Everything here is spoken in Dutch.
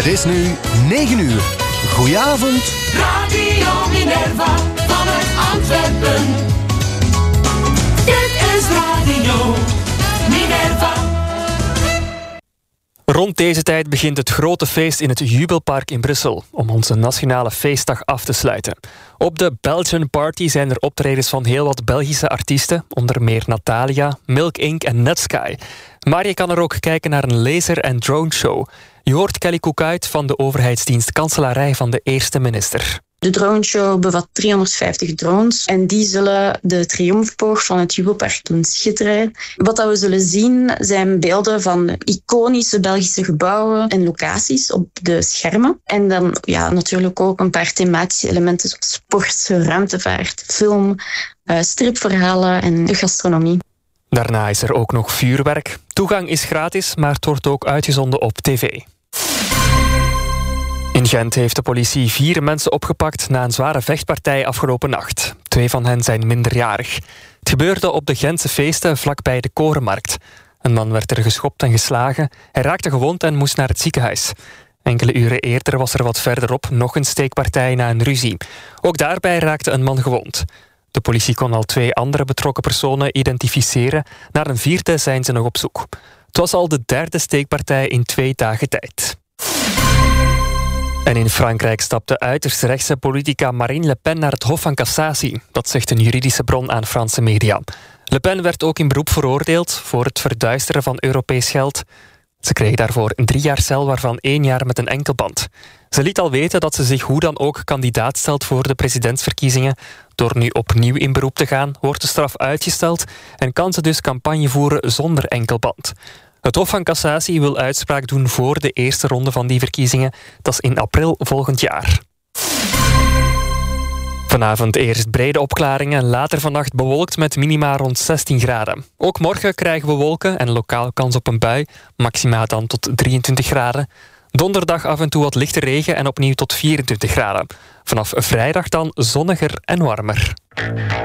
Het is nu 9 uur. Goedenavond. Radio Minerva vanuit Antwerpen. Dit is Radio Minerva. Rond deze tijd begint het grote feest in het Jubelpark in Brussel om onze nationale feestdag af te sluiten. Op de Belgian Party zijn er optredens van heel wat Belgische artiesten, onder meer Natalia, Milk Inc. en Netsky. Maar je kan er ook kijken naar een laser- en drone-show. Je hoort Kelly Koekhuit van de overheidsdienst Kanselarij van de eerste minister. De droneshow bevat 350 drones en die zullen de triomfboog van het Jubelpark doen schitteren. Wat we zullen zien zijn beelden van iconische Belgische gebouwen en locaties op de schermen. En dan natuurlijk ook een paar thematische elementen zoals sport, ruimtevaart, film, stripverhalen en de gastronomie. Daarna is er ook nog vuurwerk. Toegang is gratis, maar het wordt ook uitgezonden op tv. In Gent heeft de politie 4 mensen opgepakt na een zware vechtpartij afgelopen nacht. 2 van hen zijn minderjarig. Het gebeurde op de Gentse feesten vlakbij de Korenmarkt. Een man werd er geschopt en geslagen. Hij raakte gewond en moest naar het ziekenhuis. Enkele uren eerder was er wat verderop nog een steekpartij na een ruzie. Ook daarbij raakte een man gewond. De politie kon al 2 andere betrokken personen identificeren. Naar een 4e zijn ze nog op zoek. Het was al de 3e steekpartij in 2 dagen tijd. En in Frankrijk stapte uiterst rechtse politica Marine Le Pen naar het Hof van Cassatie. Dat zegt een juridische bron aan Franse media. Le Pen werd ook in beroep veroordeeld voor het verduisteren van Europees geld. Ze kreeg daarvoor 3 jaar cel, waarvan 1 jaar met een enkelband. Ze liet al weten dat ze zich hoe dan ook kandidaat stelt voor de presidentsverkiezingen. Door nu opnieuw in beroep te gaan, wordt de straf uitgesteld en kan ze dus campagne voeren zonder enkelband. Het Hof van Cassatie wil uitspraak doen voor de eerste ronde van die verkiezingen. Dat is in april volgend jaar. Vanavond eerst brede opklaringen, later vannacht bewolkt met minima rond 16 graden. Ook morgen krijgen we wolken en lokaal kans op een bui, maxima dan tot 23 graden. Donderdag af en toe wat lichte regen en opnieuw tot 24 graden. Vanaf vrijdag dan zonniger en warmer.